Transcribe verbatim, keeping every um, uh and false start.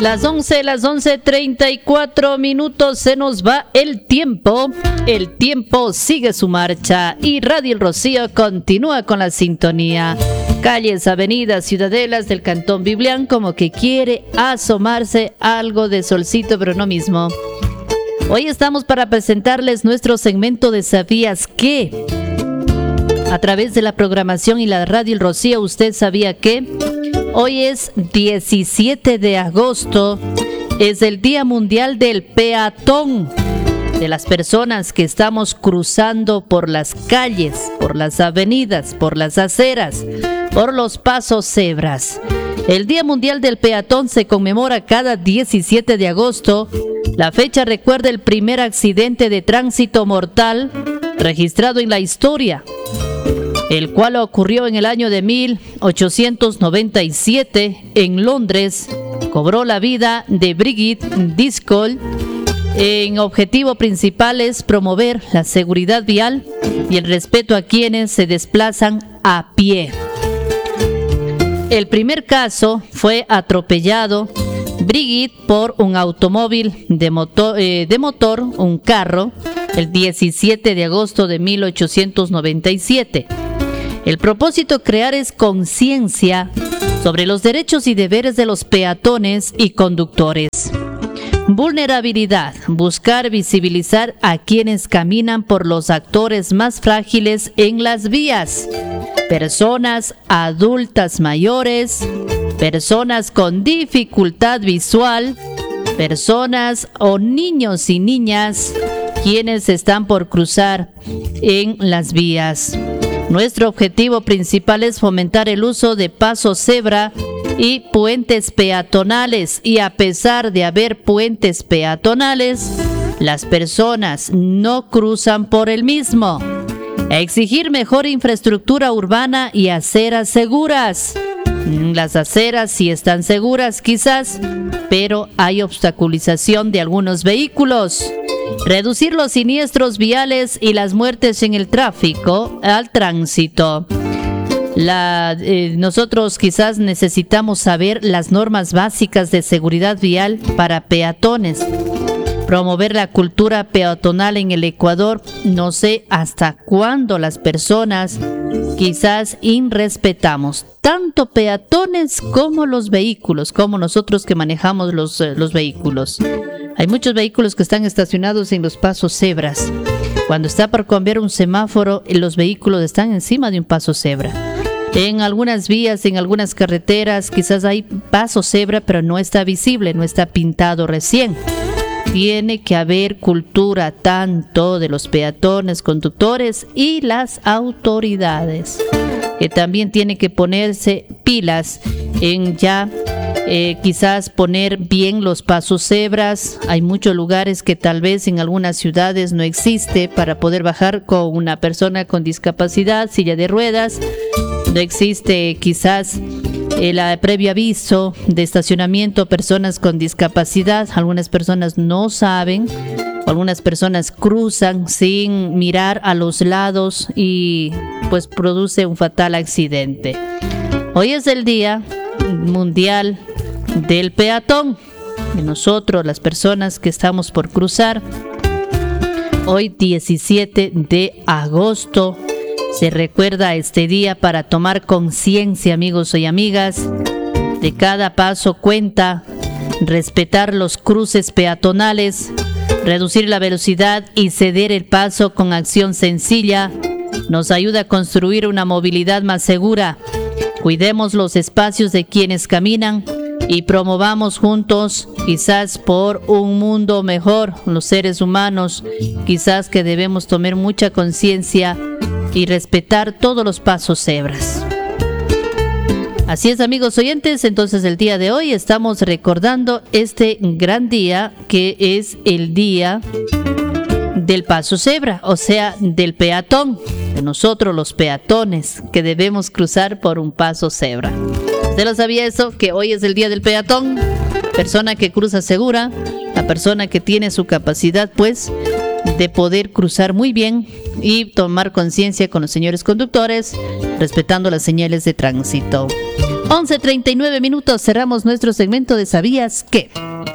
Las once, las once treinta y cuatro minutos, se nos va el tiempo. El tiempo sigue su marcha y Radio El Rocío continúa con la sintonía. Calles, avenidas, ciudadelas del Cantón Biblián, como que quiere asomarse algo de solcito, pero no mismo. Hoy estamos para presentarles nuestro segmento de ¿Sabías qué? A través de la programación y la Radio El Rocío, ¿usted sabía qué? Hoy es diecisiete de agosto, es el Día Mundial del Peatón, de las personas que estamos cruzando por las calles, por las avenidas, por las aceras, por los pasos cebras. El Día Mundial del Peatón se conmemora cada diecisiete de agosto. La fecha recuerda el primer accidente de tránsito mortal registrado en la historia, el cual ocurrió en el año de mil ochocientos noventa y siete en Londres. Cobró la vida de Brigitte Driscoll. En objetivo principal es promover la seguridad vial y el respeto a quienes se desplazan a pie. El primer caso fue atropellado Brigitte por un automóvil de motor, eh, de motor, un carro, el diecisiete de agosto de mil ochocientos noventa y siete. El propósito crear es conciencia sobre los derechos y deberes de los peatones y conductores. Vulnerabilidad, buscar visibilizar a quienes caminan por los actores más frágiles en las vías. Personas adultas mayores, personas con dificultad visual, personas o niños y niñas quienes están por cruzar en las vías. Nuestro objetivo principal es fomentar el uso de pasos cebra y puentes peatonales, y a pesar de haber puentes peatonales, las personas no cruzan por el mismo. Exigir mejor infraestructura urbana y aceras seguras. Las aceras sí están seguras quizás, pero hay obstaculización de algunos vehículos. Reducir los siniestros viales y las muertes en el tráfico al tránsito. La, eh, nosotros quizás necesitamos saber las normas básicas de seguridad vial para peatones. Promover la cultura peatonal en el Ecuador. No sé hasta cuándo las personas quizás irrespetamos tanto peatones como los vehículos, como nosotros que manejamos los, eh, los vehículos. Hay muchos vehículos que están estacionados en los pasos cebras. Cuando está por cambiar un semáforo, los vehículos están encima de un paso cebra. En algunas vías, en algunas carreteras, quizás hay paso cebra, pero no está visible, no está pintado recién. Tiene que haber cultura tanto de los peatones, conductores y las autoridades, que también tiene que ponerse pilas en ya eh, quizás poner bien los pasos cebras. Hay muchos lugares que tal vez en algunas ciudades no existe para poder bajar con una persona con discapacidad, silla de ruedas. No existe quizás el previo aviso de estacionamiento a personas con discapacidad. Algunas personas no saben, algunas personas cruzan sin mirar a los lados y pues produce un fatal accidente. Hoy es el Día Mundial del Peatón, de nosotros, las personas que estamos por cruzar. Hoy diecisiete de agosto se recuerda este día para tomar conciencia, amigos y amigas, de cada paso cuenta, respetar los cruces peatonales, reducir la velocidad y ceder el paso con acción sencilla nos ayuda a construir una movilidad más segura. Cuidemos los espacios de quienes caminan y promovamos juntos, quizás por un mundo mejor, los seres humanos, quizás que debemos tomar mucha conciencia y respetar todos los pasos cebras. Así es, amigos oyentes, entonces el día de hoy estamos recordando este gran día que es el día del paso cebra, o sea, del peatón, de nosotros los peatones que debemos cruzar por un paso cebra. ¿Usted lo sabía eso? Que hoy es el día del peatón, persona que cruza segura, la persona que tiene su capacidad pues de poder cruzar muy bien y tomar conciencia con los señores conductores, respetando las señales de tránsito. once treinta y nueve minutos, cerramos nuestro segmento de ¿Sabías qué?